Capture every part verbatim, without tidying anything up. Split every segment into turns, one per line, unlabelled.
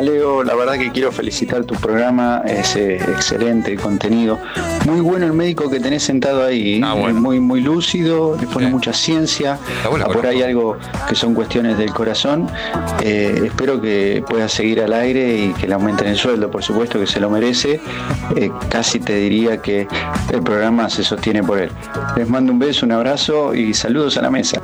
Leo, la verdad que quiero felicitar tu programa, es eh, excelente el contenido. Muy bueno el médico que tenés sentado ahí,
ah, bueno.
muy, muy lúcido, le pone sí. mucha ciencia.
Bueno,
por ahí algo que son cuestiones del corazón. Eh, espero que puedas seguir al aire y que le aumenten el sueldo, por supuesto que se lo merece. Eh, casi te diría que el programa se sostiene por él. Les mando un beso, un abrazo y saludos a la mesa.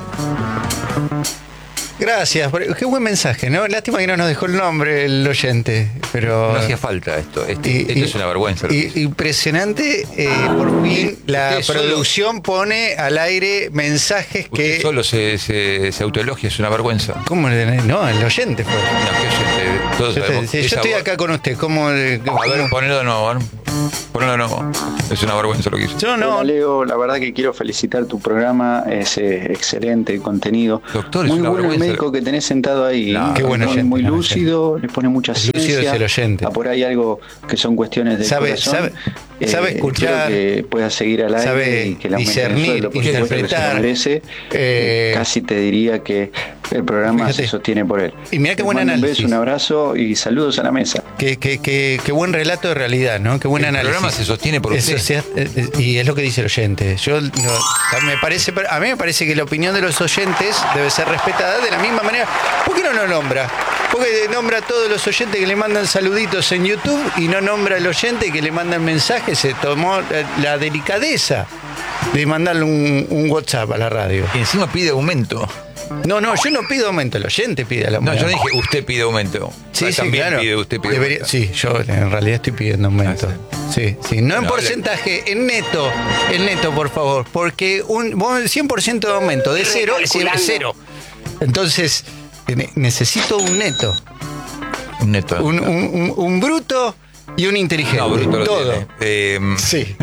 Gracias, qué buen mensaje, ¿no? Lástima que no nos dejó el nombre el oyente, pero...
No hacía falta esto, esto,
y,
esto
y,
es una vergüenza.
Y, impresionante, eh, por fin la producción solo... pone al aire mensajes
Usted
que...
solo se, se, se autoelogia, es una vergüenza.
¿Cómo? No, el oyente fue.
No, ¿qué oyente? Todos
yo
sabemos.
Te, yo estoy acá con usted, ¿cómo...?
A ver, ponelo de nuevo, ¿no? Ponelo de nuevo. Es una vergüenza lo que hizo.
Yo no. Hola, Leo, la verdad que quiero felicitar tu programa, es eh, excelente el contenido.
Doctor,
muy
es una
bueno
vergüenza.
El médico que tenés sentado ahí,
no, qué bueno
muy,
oyente,
muy
no,
lúcido, le pone mucha ciencia.
Lúcido es el oyente.
Ah, por ahí algo que son cuestiones del
sabe,
corazón.
Sabe,
eh,
sabe escuchar,
que pueda seguir al aire
sabe
y que la
discernir,
sueldo,
interpretar.
Merece.
Eh,
Casi te diría que el programa
fíjate.
se sostiene por él.
Y mira qué buen
análisis.
análisis.
Un beso, un abrazo y saludos a la mesa.
Qué, qué, qué, qué buen relato de realidad, ¿no? Qué buen
el
análisis.
El programa se sostiene por
Eso,
usted.
Sea, y es lo que dice el oyente. Yo no, me parece, a mí me parece que la opinión de los oyentes debe ser respetada de la misma manera. ¿Por qué no lo nombra? Porque nombra a todos los oyentes que le mandan saluditos en YouTube y no nombra al oyente que le mandan mensajes. Se tomó la delicadeza de mandarle un, un WhatsApp a la radio.
Y encima pide aumento.
No, no, yo no pido aumento, el oyente pide el aumento.
No, yo dije usted pide aumento.
Sí, sí,
también
claro.
pide, usted pide
Debería, sí, yo en realidad estoy pidiendo aumento.
Ah,
sí, sí, no en
no,
porcentaje, le... en neto, en neto, por favor, porque un cien por ciento de aumento de cero es cero. Entonces, necesito un neto.
Un neto.
Un, un, un, un bruto y un inteligente.
No, bruto
todo.
Eh,
sí.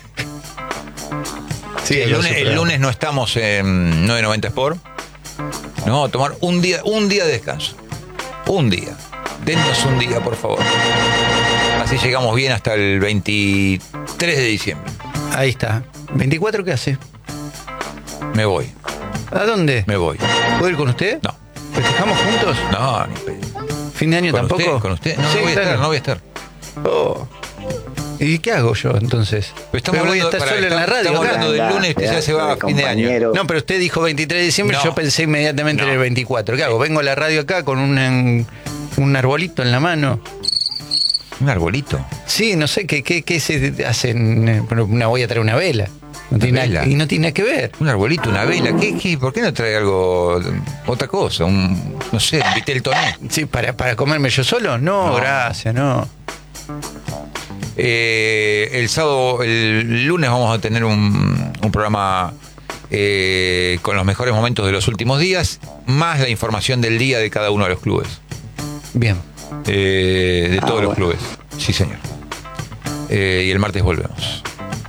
sí el, lunes, el lunes no estamos en nueve noventa Sport. Nos vamos a tomar un día, un día de descanso. Un día. Denos un día, por favor. Así llegamos bien hasta el veintitrés de diciembre.
Ahí está. ¿veinticuatro qué hace?
Me voy.
¿A dónde?
Me voy.
¿Puedo ir con usted?
No.
¿Festejamos juntos?
No, ni
¿Fin de año
¿Con
tampoco?
Usted? ¿Con usted? No,
sí,
no voy a
claro.
estar, no voy a estar.
Oh. ¿Y qué hago yo entonces?
Pero estamos
pero voy
hablando,
a estar
para,
solo en la radio.
Estamos
acá.
hablando del lunes, usted ya se va a fin de año.
No, pero usted dijo veintitrés de diciembre,
no.
yo pensé inmediatamente
no.
en el veinticuatro. ¿Qué hago? Vengo a la radio acá con un, un arbolito en la mano.
¿Un arbolito?
Sí, no sé, ¿qué, qué, qué se hacen? Una, voy a traer una vela. No tiene
vela.
Nada, y no tiene nada que ver.
Un arbolito, una vela. ¿Qué, qué, ¿Por qué no trae algo, otra cosa? Un, no sé, un vitel toné.
Sí, ¿para, para comerme yo solo? No, no. gracias, no.
Eh, el sábado, el lunes vamos a tener un, un programa eh, con los mejores momentos de los últimos días, más la información del día de cada uno de los clubes.
Bien.
Eh, de
ah,
todos
bueno.
los clubes. Sí, señor. Eh, y el martes volvemos.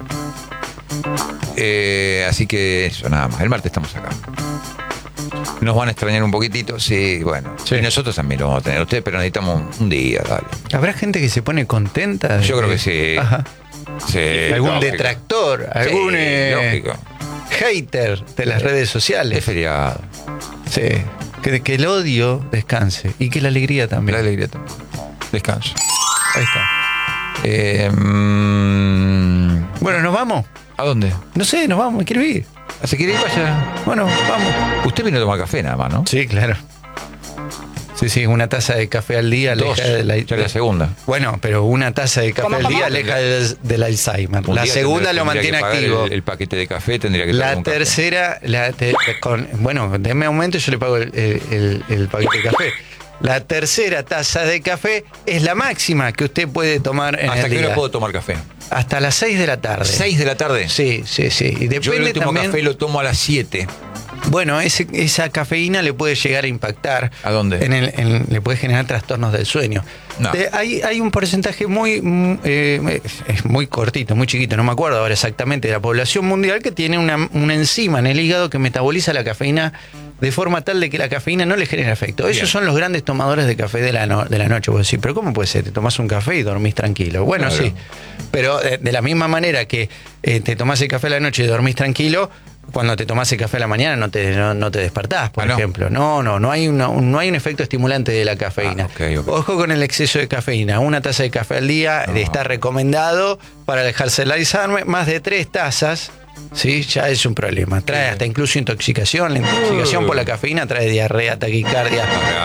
Eh, así que eso, nada más. El martes estamos acá. Nos van a extrañar un poquitito, sí, bueno.
Sí.
Y nosotros también lo vamos a tener. Ustedes, pero necesitamos un día, dale.
¿Habrá gente que se pone contenta?
Yo creo que sí.
Ajá.
Sí,
algún
lógico.
detractor, algún
sí,
eh,
lógico.
hater de las redes sociales.
Es feriado.
Sí. Que, que el odio descanse y que la alegría también.
La alegría también. Descanso.
Ahí está.
Eh, mmm...
Bueno, ¿nos vamos?
¿A dónde?
No sé, nos vamos, me quiero ir.
¿Se quiere ir? Vaya.
Bueno, vamos.
Usted vino a tomar café nada más, ¿no?
Sí, claro. Sí, sí, una taza de café al día
Dos,
aleja de la...
ya la segunda.
Bueno, pero una taza de café
¿Cómo,
al
cómo?
día aleja del, del Alzheimer.
Un
La
día
segunda
tendría,
lo mantiene
tendría que pagar
activo.
El, el paquete de café tendría que
La
un
tercera, la te, con, bueno, denme aumento y yo le pago el, el, el paquete de café. La tercera taza de café es la máxima que usted puede tomar en
¿Hasta
el
qué
día.
hora puedo tomar café?
Hasta las seis de la tarde.
¿seis de la tarde?
Sí, sí, sí. Y depende
Yo el último
también,
café lo tomo a las siete.
Bueno, ese, esa cafeína le puede llegar a impactar.
¿A dónde?
En el, en, le puede generar trastornos del sueño.
No.
Eh, hay, hay un porcentaje muy, eh, es muy cortito, muy chiquito, no me acuerdo ahora exactamente, de la población mundial que tiene una, una enzima en el hígado que metaboliza la cafeína de forma tal de que la cafeína no le genera efecto.
Bien.
Esos son los grandes tomadores de café de la, no, de la noche. Vos decís, pero ¿cómo puede ser? Te tomás un café y dormís tranquilo. Bueno,
Claro.
sí, pero de, de la misma manera que eh, te tomás el café a la noche y dormís tranquilo, cuando te tomás el café a la mañana no te, no, no te despertás, por
Ah, ¿no?
ejemplo. No, no, no hay, una, un, no hay un efecto estimulante de la cafeína.
Ah, ok, ok.
Ojo con el exceso de cafeína. Una taza de café al día
No.
está recomendado para dejarse el Alzheimer. Más de tres tazas, sí, ya es un problema. Trae hasta incluso intoxicación. La intoxicación por la cafeína trae diarrea, taquicardia.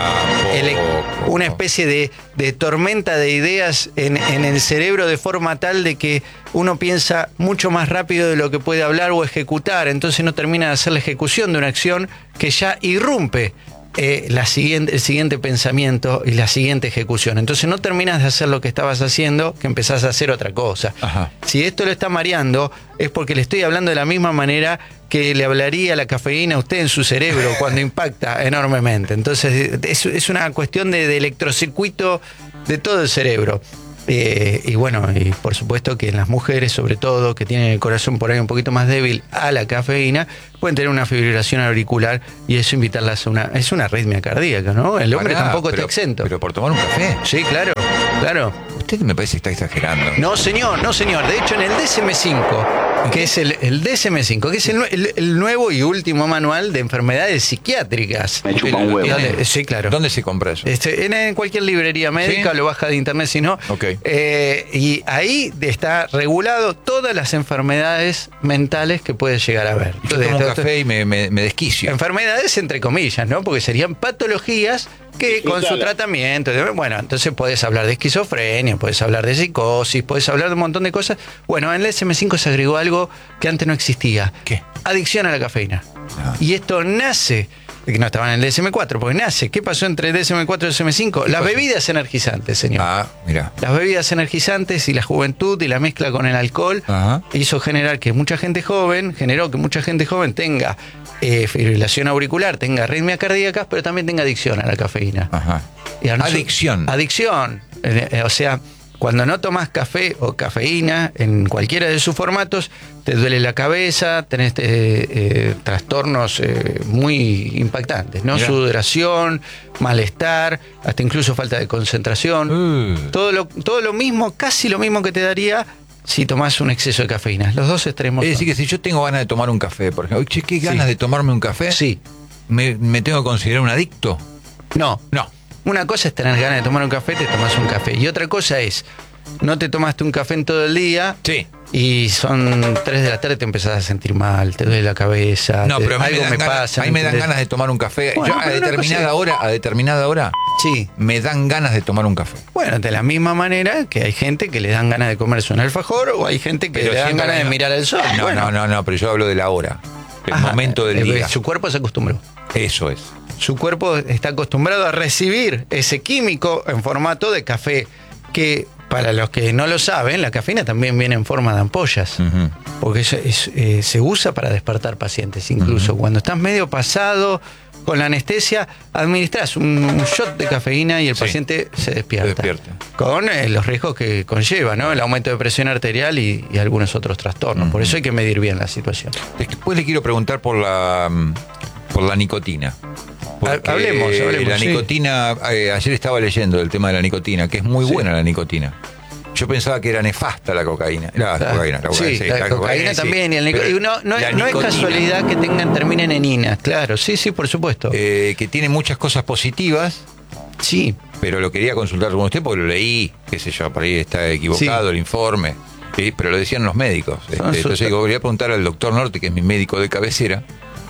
ele- una especie de, de tormenta de ideas en, en el cerebro de forma tal de que uno piensa mucho más rápido de lo que puede hablar o ejecutar, entonces no termina de hacer la ejecución de una acción que ya irrumpe eh, la siguiente, el siguiente pensamiento y la siguiente ejecución. Entonces no terminas de hacer lo que estabas haciendo, que empezás a hacer otra cosa.
Ajá.
Si esto lo está mareando, es porque le estoy hablando de la misma manera que le hablaría la cafeína a usted en su cerebro cuando impacta enormemente. Entonces es, es una cuestión de, de electrocircuito de todo el cerebro. Eh, y bueno, y por supuesto que en las mujeres, sobre todo, que tienen el corazón por ahí un poquito más débil a la cafeína, pueden tener una fibrilación auricular y eso invitarlas a una... Es una arritmia cardíaca, ¿no? El hombre
Pará,
tampoco
pero-
está exento.
Pero por tomar un café.
Sí, claro, claro.
Usted me parece que está exagerando.
No, señor, no, señor. De hecho, en el D S M cinco, que es el, el D S M cinco, que es el, nue- el- el nuevo y último manual de enfermedades psiquiátricas.
Me chupa un huevo.
¿Dónde? Sí, claro.
¿Dónde se compra eso?
Este, en, en cualquier librería médica,
¿Sí?
lo baja de internet si no.
Ok.
Eh, y ahí está regulado todas las enfermedades mentales que puedes llegar a ver.
Yo tomo un
Entonces,
café y me, me, me desquicio.
enfermedades entre comillas, ¿no? Porque serían patologías que con su tratamiento, de- bueno, entonces podés hablar de esquizofrenia, podés hablar de psicosis, podés hablar de un montón de cosas. Bueno, en el D S M cinco se agregó algo que antes no existía.
¿Qué?
Adicción a la cafeína.
Ah.
Y esto nace, que no estaba en el D S M cuatro, porque nace. ¿Qué pasó entre el D S M cuatro y el D S M cinco? Las
pasó?
bebidas energizantes, señor.
Ah, mira.
Las bebidas energizantes y la juventud y la mezcla con el alcohol
Ajá.
hizo generar que mucha gente joven, generó que mucha gente joven tenga eh, fibrilación auricular, tenga arritmias cardíacas, pero también tenga adicción a la cafeína.
Ajá.
Y a nosotros-
Adicción.
Adicción. Eh, eh, o sea, cuando no tomas café o cafeína en cualquiera de sus formatos, te duele la cabeza, tenés eh, eh, trastornos eh, muy impactantes, ¿no?
Mirá.
Sudoración, malestar, hasta incluso falta de concentración.
Uh.
Todo lo, todo lo mismo, casi lo mismo que te daría si tomás un exceso de cafeína. Los dos extremos.
Es decir,
son.
que si yo tengo ganas de tomar un café, por ejemplo, che, qué ganas
Sí.
de tomarme un café,
Sí.
¿me, me tengo que considerar un adicto?
No.
No.
Una cosa es tener ganas de tomar un café, te tomás un café. Y otra cosa es, no te tomaste un café en todo el día
Sí.
y son tres de la tarde, te empezás a sentir mal, te duele la cabeza,
No,
te-
pero a mí
algo
me dan,
me
ganas,
pasa.
a mí me dan
¿entendés?
ganas de tomar un café.
Bueno,
Yo a
pero una
determinada
cosa-
hora, a determinada hora,
Sí.
me dan ganas de tomar un café.
Bueno, de la misma manera que hay gente que le dan ganas de comerse un alfajor o hay gente que
Pero
le dan
siempre
ganas de
hay-
mirar el sol.
No,
Bueno.
no, no, no, pero yo hablo de la hora, el
Ajá,
momento del
eh,
día.
Su cuerpo se acostumbró.
Eso es.
Su cuerpo está acostumbrado a recibir ese químico en formato de café, que para los que no lo saben, la cafeína también viene en forma de ampollas,
Ujú.
porque eso es, eh, se usa para despertar pacientes. Incluso cuando estás medio pasado con la anestesia, administras un, un shot de cafeína y el
Sí.
paciente se despierta.
Se despierta.
Con eh, los riesgos que conlleva, ¿no? El aumento de presión arterial y, y algunos otros trastornos. Por eso hay que medir bien la situación.
Después le quiero preguntar por la mm, por la nicotina. Porque
Hablemos, hablemos,
La
sí.
nicotina, eh, ayer estaba leyendo el tema de la nicotina, que es muy
Sí.
buena la nicotina. Yo pensaba que era nefasta la cocaína. La
La-
cocaína, la cocaína,
sí,
sí,
la,
la
cocaína
sí.
también. Y, el nico-
Pero
y no, no,
la
no es
nicotina,
casualidad que tengan, terminen en ina. Claro, sí, sí, por supuesto.
eh, que tiene muchas cosas positivas,
sí,
pero lo quería consultar con usted porque lo leí, qué sé yo, por ahí está equivocado
Sí.
el informe. Sí, pero lo decían los médicos. Este,
Son sus-
entonces digo, voy a preguntar al doctor Norte, que es mi médico de cabecera,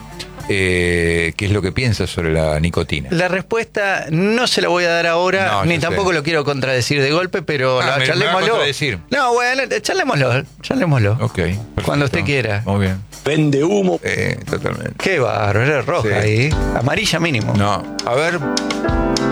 eh, qué es lo que piensa sobre la nicotina.
la respuesta no se la voy a dar ahora,
No,
ni
yo
tampoco
sé.
lo quiero contradecir de golpe, pero
Ah,
la-
me- me va a
charlémoslo.
contradecir.
No, bueno, charlémoslo, charlémoslo.
Ok. perfecto.
Cuando usted quiera.
Muy bien.
Vende humo.
Eh, totalmente.
Qué bárbaro, era roja
Sí.
ahí. Amarilla mínimo.
No, a ver,